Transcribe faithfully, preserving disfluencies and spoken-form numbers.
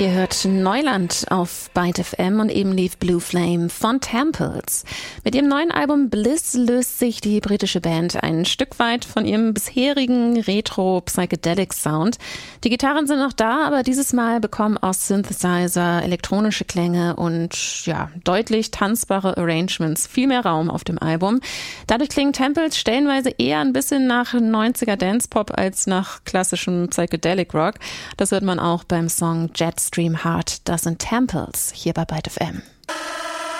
Ihr hört Neuland auf Byte F M und eben lief Blue Flame von Temples. Mit ihrem neuen Album Bliss löst sich die britische Band ein Stück weit von ihrem bisherigen Retro-Psychedelic-Sound. Die Gitarren sind noch da, aber dieses Mal bekommen aus Synthesizer elektronische Klänge und ja, deutlich tanzbare Arrangements viel mehr Raum auf dem Album. Dadurch klingen Temples stellenweise eher ein bisschen nach neunziger Dance-Pop als nach klassischem Psychedelic-Rock. Das hört man auch beim Song Jetstream Heart. Das sind Temples hier bei Byte F M.